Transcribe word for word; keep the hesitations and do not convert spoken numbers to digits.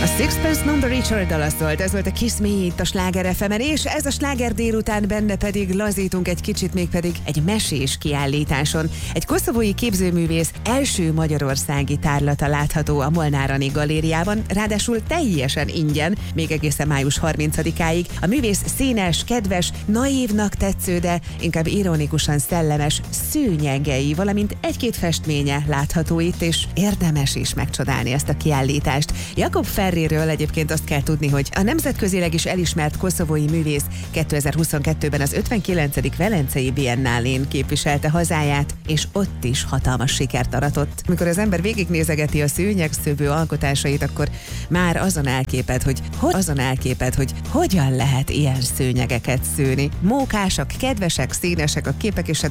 A Sixpence None the Richer dala szólt, ez volt a Kiss Me itt a Sláger ef emen, és ez a sláger délután, benne pedig lazítunk egy kicsit, mégpedig egy mesés kiállításon. Egy koszovói képzőművész első magyarországi tárlata látható a Molnár galériában, ráadásul teljesen ingyen, még egészen május harmincadikáig. A művész színes, kedves, naívnak tetsző, de inkább ironikusan szellemes szőnyegei, valamint egy-két festménye látható itt, és érdemes is megcsodálni ezt a kiállítást. Jakob Ferriről egyébként azt kell tudni, hogy a nemzetközileg is elismert koszovói művész kétezer-huszonkettőben az ötvenkilencedik Velencei Biennálén képviselte hazáját, és ott is hatalmas sikert aratott. Amikor az ember végignézegeti a szőnyegszövő alkotásait, akkor már azon elképed, hogy, hogy azon elképed, hogy hogyan lehet ilyen szőnyegeket szőni. Mókásak, kedvesek, színesek a képek, és